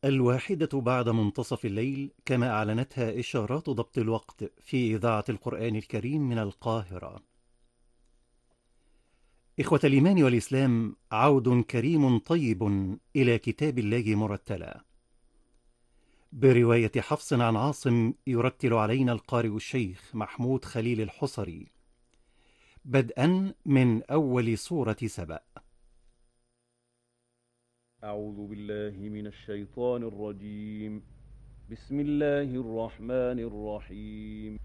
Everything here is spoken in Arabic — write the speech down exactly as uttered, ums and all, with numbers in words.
الواحدة بعد منتصف الليل، كما أعلنتها إشارات ضبط الوقت في إذاعة القرآن الكريم من القاهرة. إخوة الإيمان والإسلام، عود كريم طيب إلى كتاب الله مرتلا، برواية حفص عن عاصم، يرتل علينا القارئ الشيخ محمود خليل الحصري، بدءا من أول سورة سبأ. أعوذ بالله من الشيطان الرجيم. بسم الله الرحمن الرحيم.